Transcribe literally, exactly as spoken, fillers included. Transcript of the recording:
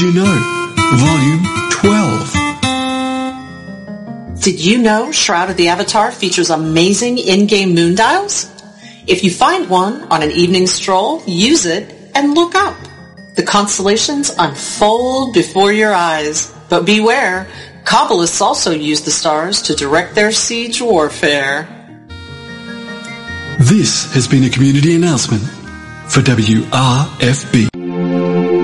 You Know? Volume twelve. Did you know Shroud of the Avatar features amazing in-game moon dials? If you find one on an evening stroll, use it and look up. The constellations unfold before your eyes. But beware, Kabbalists also use the stars to direct their siege warfare. This has been a community announcement for W R F B.